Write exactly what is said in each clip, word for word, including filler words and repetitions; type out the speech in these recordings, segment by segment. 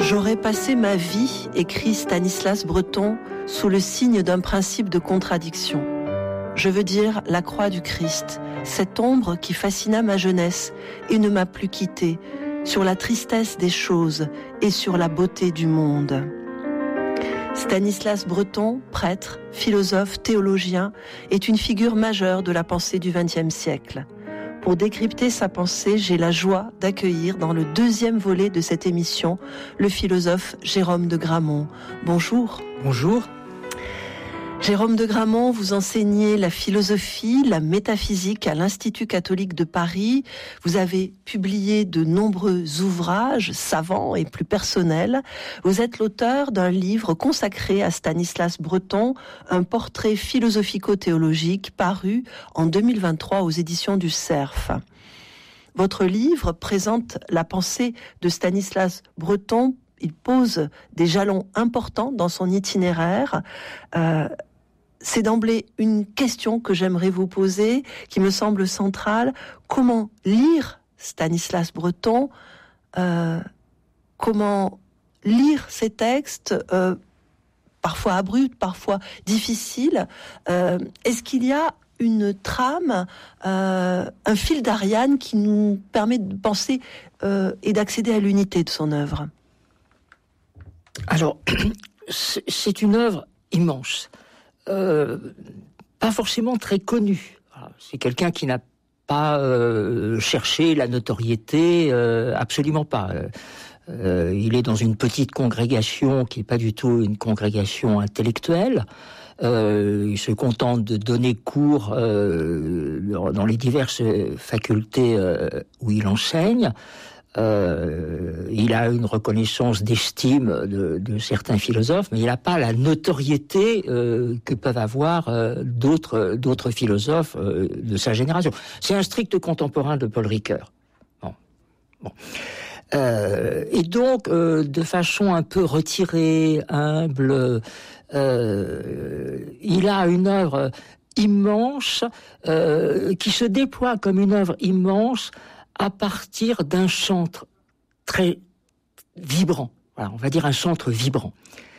J'aurais passé ma vie, écrit Stanislas Breton, sous le signe d'un principe de contradiction. Je veux dire la croix du Christ, cette ombre qui fascina ma jeunesse et ne m'a plus quittée, sur la tristesse des choses et sur la beauté du monde. Stanislas Breton, prêtre, philosophe, théologien, est une figure majeure de la pensée du vingtième siècle. Pour décrypter sa pensée, j'ai la joie d'accueillir dans le deuxième volet de cette émission le philosophe Jérôme de Gramont. Bonjour. Bonjour. Jérôme de Gramont, vous enseignez la philosophie, la métaphysique à l'Institut catholique de Paris. Vous avez publié de nombreux ouvrages savants et plus personnels. Vous êtes l'auteur d'un livre consacré à Stanislas Breton, un portrait philosophico-théologique paru en deux mille vingt-trois aux éditions du Cerf. Votre livre présente la pensée de Stanislas Breton. Il pose des jalons importants dans son itinéraire. Euh, c'est d'emblée une question que j'aimerais vous poser, qui me semble centrale. Comment lire Stanislas Breton ? euh, Comment lire ces textes, euh, parfois abrupts, parfois difficiles ? euh, Est-ce qu'il y a une trame, euh, un fil d'Ariane qui nous permet de penser euh, et d'accéder à l'unité de son œuvre ? Alors, c'est une œuvre immense, euh, pas forcément très connue. C'est quelqu'un qui n'a pas euh, cherché la notoriété, euh, absolument pas. Euh, il est dans une petite congrégation qui n'est pas du tout une congrégation intellectuelle. Euh, il se contente de donner cours euh, dans les diverses facultés euh, où il enseigne. Euh, il a une reconnaissance d'estime de, de certains philosophes, mais il n'a pas la notoriété euh, que peuvent avoir euh, d'autres d'autres philosophes euh, de sa génération. C'est un strict contemporain de Paul Ricoeur. Bon, bon. Euh, et donc, euh, de façon un peu retirée, humble, euh, il a une œuvre immense euh, qui se déploie comme une œuvre immense à partir d'un centre très vibrant. Voilà, on va dire un centre vibrant.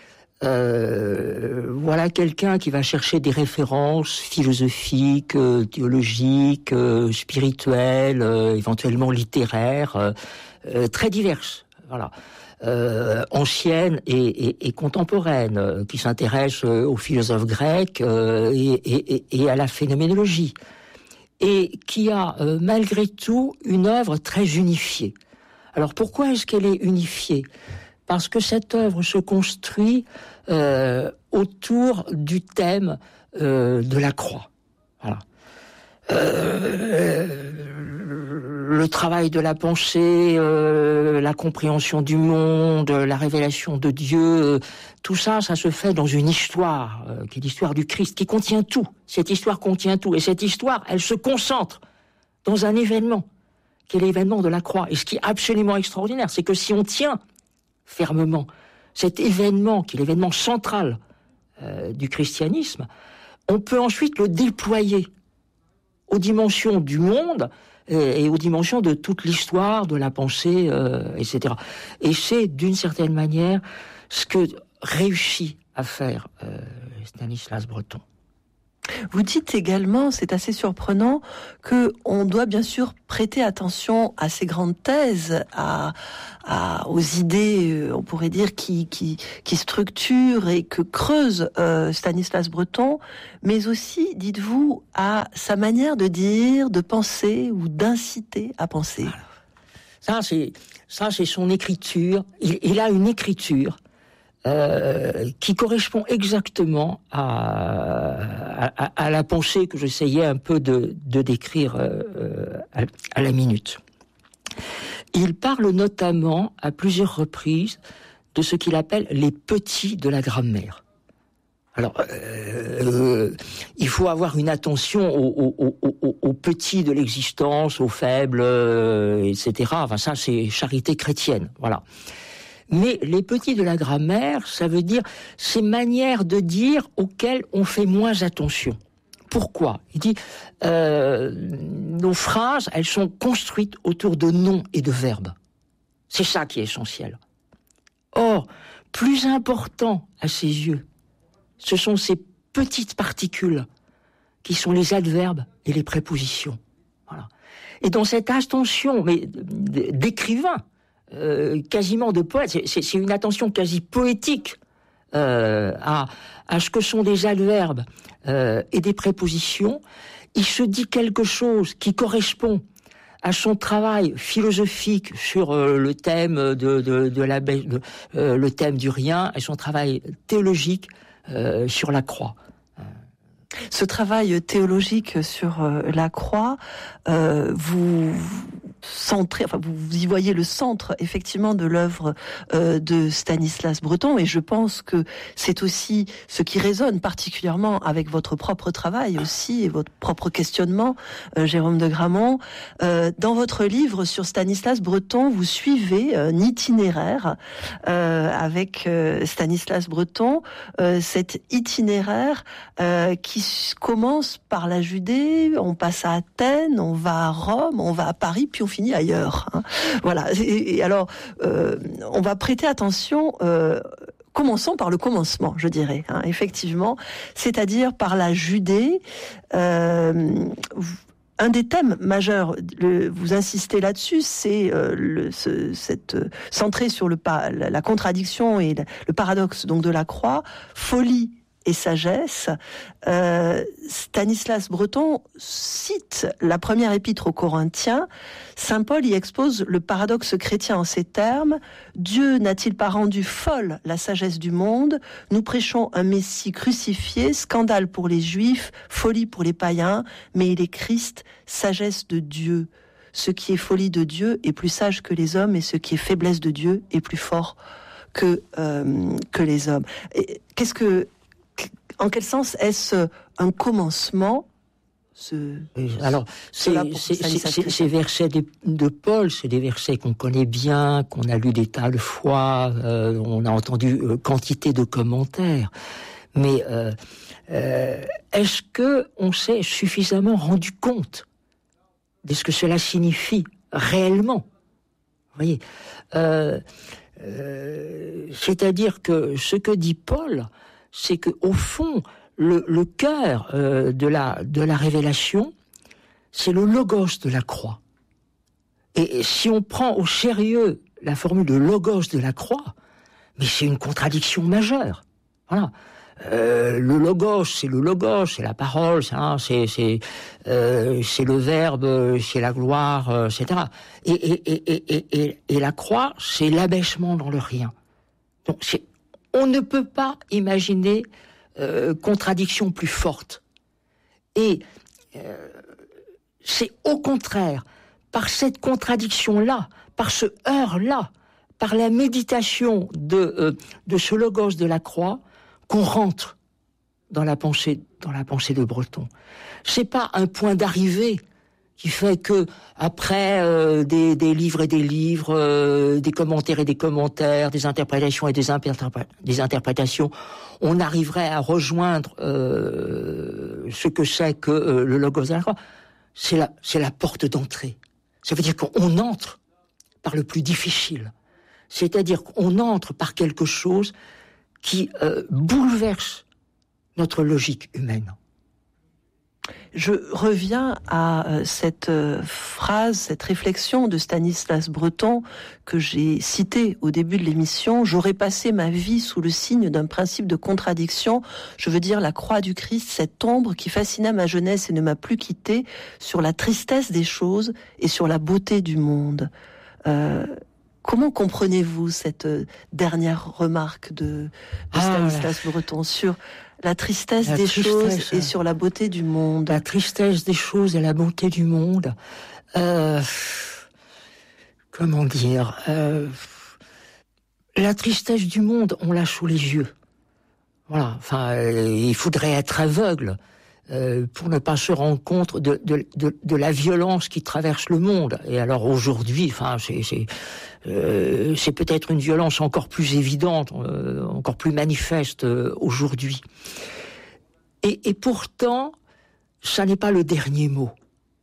Euh, voilà quelqu'un qui va chercher des références philosophiques, euh, théologiques, euh, spirituelles, euh, éventuellement littéraires, euh, euh, très diverses. Voilà. Euh, anciennes et, et, et contemporaines, euh, qui s'intéressent euh, aux philosophes grecs euh, et, et, et à la phénoménologie. Et qui a, euh, malgré tout, une œuvre très unifiée. Alors, pourquoi est-ce qu'elle est unifiée ? Parce que cette œuvre se construit euh, autour du thème euh, de la croix. Voilà. Euh, le travail de la pensée, euh, la compréhension du monde, la révélation de Dieu, euh, tout ça, ça se fait dans une histoire, euh, qui est l'histoire du Christ, qui contient tout. Cette histoire contient tout. Et cette histoire, elle se concentre dans un événement, qui est l'événement de la croix. Et ce qui est absolument extraordinaire, c'est que si on tient fermement cet événement, qui est l'événement central euh, du christianisme, on peut ensuite le déployer aux dimensions du monde et, et aux dimensions de toute l'histoire, de la pensée, euh, et cetera. Et c'est, d'une certaine manière, ce que réussit à faire euh, Stanislas Breton. Vous dites également, c'est assez surprenant, que on doit bien sûr prêter attention à ces grandes thèses, à, à aux idées, on pourrait dire, qui qui qui structurent et que creuse euh, Stanislas Breton, mais aussi, dites-vous, à sa manière de dire, de penser ou d'inciter à penser. Alors, ça c'est ça c'est son écriture. Il, il a une écriture. Euh, qui correspond exactement à, à, à la pensée que j'essayais un peu de, de décrire euh, à, à la minute. Il parle notamment à plusieurs reprises de ce qu'il appelle les petits de la grammaire. Alors, euh, il faut avoir une attention aux, aux, aux, aux petits de l'existence, aux faibles, euh, et cetera. Enfin, ça, c'est charité chrétienne, voilà. Mais les petits de la grammaire, ça veut dire ces manières de dire auxquelles on fait moins attention. Pourquoi ? Il dit, euh, nos phrases, elles sont construites autour de noms et de verbes. C'est ça qui est essentiel. Or, plus important à ses yeux, ce sont ces petites particules qui sont les adverbes et les prépositions. Voilà. Et dans cette attention, mais d'écrivain, euh, quasiment de poète, c'est, c'est une attention quasi poétique euh, à, à ce que sont des adverbes euh, et des prépositions, il se dit quelque chose qui correspond à son travail philosophique sur euh, le thème de, de, de la de, euh, le thème du rien, et son travail théologique euh, sur la croix. Ce travail théologique sur euh, la croix, euh, vous centrez, enfin vous y voyez le centre effectivement de l'œuvre euh, de Stanislas Breton, et je pense que c'est aussi ce qui résonne particulièrement avec votre propre travail aussi et votre propre questionnement, euh, Jérôme de Gramont. Euh, dans votre livre sur Stanislas Breton, vous suivez euh, un itinéraire euh, avec euh, Stanislas Breton, euh, cet itinéraire euh, qui commence par la Judée, on passe à Athènes, on va à Rome, on va à Paris, puis on finit ailleurs. Hein. Voilà. Et, et alors, euh, on va prêter attention. Euh, Commençons par le commencement, je dirais, hein, effectivement, c'est-à-dire par la Judée. Euh, un des thèmes majeurs, le, vous insistez là-dessus, c'est euh, le, ce, cette euh, centré sur le la, la contradiction et le, le paradoxe donc de la croix, folie et sagesse. Euh, Stanislas Breton cite la première épître aux Corinthiens. Saint Paul y expose le paradoxe chrétien en ces termes: Dieu n'a-t-il pas rendu folle la sagesse du monde? Nous prêchons un Messie crucifié, scandale pour les Juifs, folie pour les païens, mais il est Christ, sagesse de Dieu. Ce qui est folie de Dieu est plus sage que les hommes, et ce qui est faiblesse de Dieu est plus fort que euh, que les hommes. Et qu'est-ce que En quel sens est-ce un commencement ce, Alors, c'est, c'est, c'est, ces versets de, de Paul, c'est des versets qu'on connaît bien, qu'on a lu des tas de fois, euh, on a entendu euh, quantité de commentaires. Mais euh, euh, est-ce que on s'est suffisamment rendu compte de ce que cela signifie réellement? Vous voyez, euh, euh, c'est-à-dire que ce que dit Paul, c'est que au fond, le, le cœur euh, de la de la révélation, c'est le logos de la croix. Et, et si on prend au sérieux la formule de logos de la croix, mais c'est une contradiction majeure. Voilà. Euh, le logos, c'est le logos, c'est la parole, c'est hein, c'est c'est, euh, c'est le verbe, c'est la gloire, euh, et cetera. Et et et et et et la croix, c'est l'abaissement dans le rien. Donc c'est On ne peut pas imaginer euh, contradiction plus forte. Et euh, c'est au contraire, par cette contradiction-là, par ce heurt-là, par la méditation de, euh, de ce logos de la croix, qu'on rentre dans la pensée, dans la pensée de Breton. C'est pas un point d'arrivée qui fait que après euh, des, des livres et des livres, euh, des commentaires et des commentaires, des interprétations et des, interpré- des interprétations, on arriverait à rejoindre euh, ce que c'est que euh, le logos de la croix. C'est la, c'est la porte d'entrée. Ça veut dire qu'on entre par le plus difficile. C'est-à-dire qu'on entre par quelque chose qui euh, bouleverse notre logique humaine. Je reviens à cette phrase, cette réflexion de Stanislas Breton que j'ai citée au début de l'émission. J'aurais passé ma vie sous le signe d'un principe de contradiction. Je veux dire la croix du Christ, cette ombre qui fascina ma jeunesse et ne m'a plus quitté, sur la tristesse des choses et sur la beauté du monde. Euh, comment comprenez-vous cette dernière remarque de, de ah, Stanislas ouais. Breton sur la tristesse la des tristesse, choses et sur la beauté du monde? La tristesse des choses et la beauté du monde. Euh, comment dire euh, La tristesse du monde, on l'a sous les yeux. Voilà. Enfin, euh, il faudrait être aveugle euh, pour ne pas se rendre compte de, de, de, de la violence qui traverse le monde. Et alors aujourd'hui, enfin, c'est, c'est, euh, c'est peut-être une violence encore plus évidente, euh, encore plus manifeste euh, aujourd'hui. Et, et pourtant, ça n'est pas le dernier mot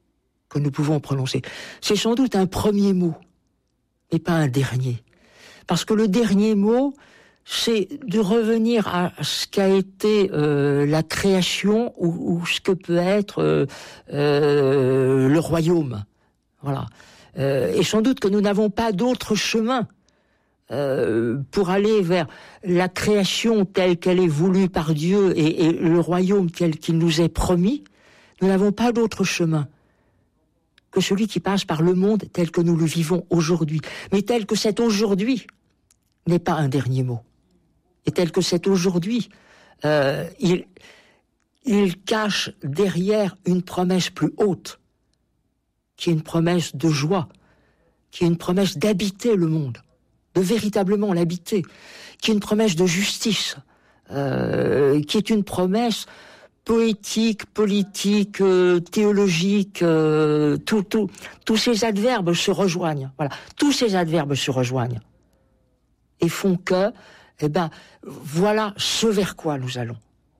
que nous pouvons prononcer. C'est sans doute un premier mot, mais pas un dernier. parce que le dernier mot, c'est de revenir à ce qu'a été euh, la création ou, ou ce que peut être euh, euh, le royaume. Voilà. Euh, et sans doute que nous n'avons pas d'autre chemin euh, pour aller vers la création telle qu'elle est voulue par Dieu et, et le royaume tel qu'il nous est promis. Nous n'avons pas d'autre chemin que celui qui passe par le monde tel que nous le vivons aujourd'hui. Mais tel que cet aujourd'hui n'est pas un dernier mot. Et tel que cet aujourd'hui, euh, il, il cache derrière une promesse plus haute, qui est une promesse de joie, qui est une promesse d'habiter le monde, de véritablement l'habiter, qui est une promesse de justice, euh, qui est une promesse poétique, politique, euh, théologique, euh, tout, tout, tous ces adverbes se rejoignent. Voilà, tous ces adverbes se rejoignent et font que, eh ben, voilà ce vers quoi nous allons.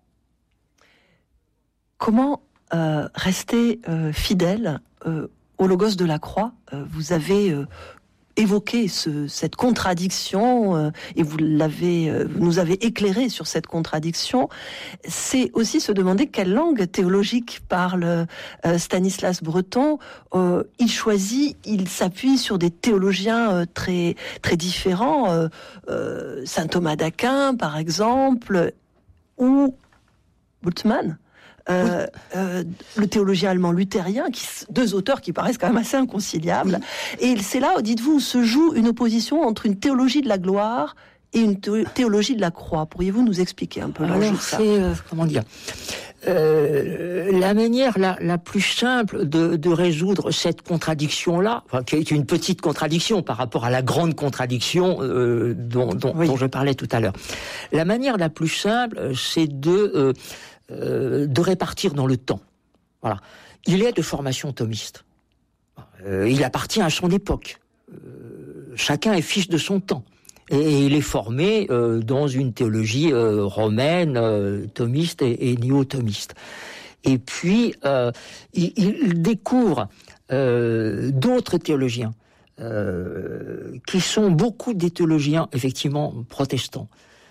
Comment euh, rester euh, fidèle euh, au logos de la croix? euh, Vous avez euh, évoqué ce, cette contradiction euh, et vous l'avez, euh, vous nous avez éclairé sur cette contradiction. C'est aussi se demander quelle langue théologique parle euh, Stanislas Breton. Euh, il choisit, il s'appuie sur des théologiens euh, très très différents, euh, euh, saint Thomas d'Aquin par exemple, ou Bultmann. Euh, oui. euh, le théologien allemand luthérien, qui, deux auteurs qui paraissent quand même assez inconciliables. Oui. Et c'est là, dites-vous, où se joue une opposition entre une théologie de la gloire et une théologie de la croix. Pourriez-vous nous expliquer un peu l'enjeu de ça ? C'est, euh, comment dire, euh, la manière la, la plus simple de, de résoudre cette contradiction-là, enfin, qui est une petite contradiction par rapport à la grande contradiction euh, dont, dont, oui. dont je parlais tout à l'heure. La manière la plus simple, c'est de... Euh, Euh, de répartir dans le temps. Voilà. Il est de formation thomiste. Euh, il appartient à son époque. Euh, chacun est fils de son temps. Et, et il est formé euh, dans une théologie euh, romaine, euh, thomiste et, et néo-thomiste. Et puis, euh, il, il découvre euh, d'autres théologiens, euh, qui sont beaucoup des théologiens, effectivement, protestants.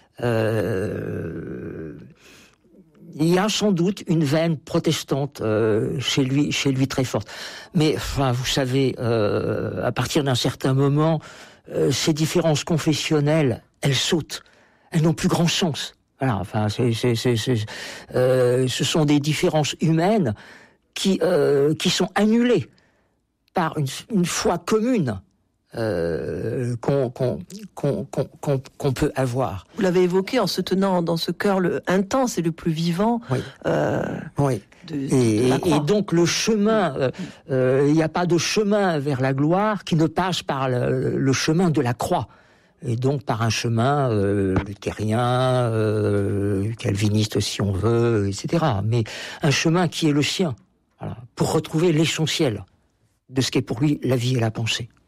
Euh... Il y a sans doute une veine protestante euh, chez lui, chez lui très forte. Mais enfin, vous savez, euh, à partir d'un certain moment, euh, ces différences confessionnelles, elles sautent. Elles n'ont plus grand sens. Voilà. Enfin, c'est, c'est, c'est, c'est, euh, ce sont des différences humaines qui euh, qui sont annulées par une, une foi commune. Euh, qu'on, qu'on, qu'on, qu'on, qu'on peut avoir. Vous l'avez évoqué en se tenant dans ce cœur le intense et le plus vivant. Oui. Euh, oui. De, et, de la croix. Et donc le chemin, il euh, n'y euh, a pas de chemin vers la gloire qui ne passe par le, le chemin de la croix. Et donc par un chemin euh, luthérien, euh, calviniste si on veut, et cetera. Mais un chemin qui est le sien, voilà, pour retrouver l'essentiel de ce qu'est pour lui la vie et la pensée.